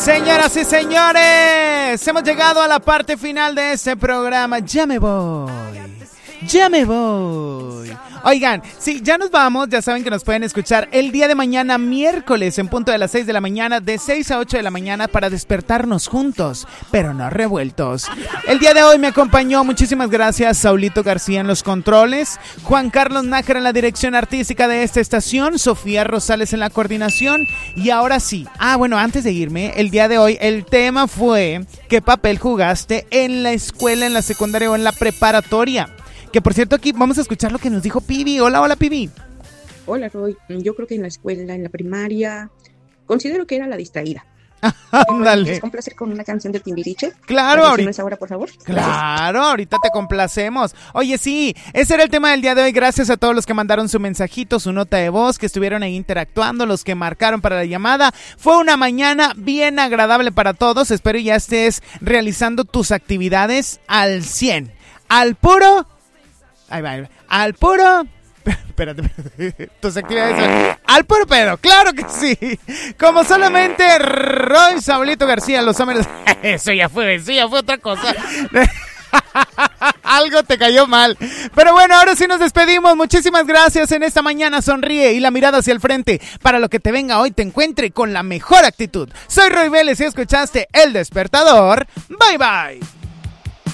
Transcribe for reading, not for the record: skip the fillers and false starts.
Señoras y señores, hemos llegado a la parte final de este programa. Ya me voy. Oigan, sí, ya nos vamos. Ya saben que nos pueden escuchar el día de mañana, miércoles, en punto de las 6 de la mañana, de 6 a 8 de la mañana, para despertarnos juntos, pero no revueltos. El día de hoy me acompañó, muchísimas gracias, Saulito García en los controles, Juan Carlos Nájera en la dirección artística de esta estación, Sofía Rosales en la coordinación. Y ahora sí, bueno, antes de irme, el día de hoy el tema fue ¿qué papel jugaste en la escuela, en la secundaria o en la preparatoria? Que por cierto, aquí vamos a escuchar lo que nos dijo Pibi. Hola Pibi. Hola Roy, yo creo que en la escuela, en la primaria, considero que era la distraída. Ándale. ¿Quieres complacer con una canción de Timbiriche? Claro, ahorita. ¿No es ahora, por favor? Claro, ahorita te complacemos. Oye, sí, ese era el tema del día de hoy. Gracias a todos los que mandaron su mensajito, su nota de voz, que estuvieron ahí interactuando, los que marcaron para la llamada. Fue una mañana bien agradable para todos. Espero ya estés realizando tus actividades al 100. Al puro... Ahí va. Al puro... Espérate. Tus actividades... Al puro pedo, claro que sí. Como solamente Roy Saulito García, los hombres... Eso ya fue otra cosa. Algo te cayó mal. Pero bueno, ahora sí nos despedimos. Muchísimas gracias. En esta mañana sonríe y la mirada hacia el frente. Para lo que te venga hoy te encuentre con la mejor actitud. Soy Roy Vélez y escuchaste El Despertador. Bye bye.